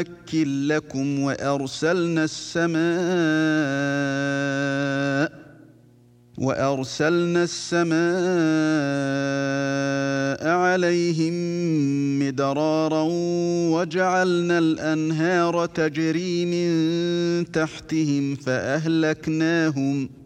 نُمَكِّن لَّكُمْ وَأَرْسَلْنَا السَّمَاءَ عَلَيْهِم مِّدْرَارًا وَجَعَلْنَا الْأَنْهَارَ تَجْرِي مِن تَحْتِهِمْ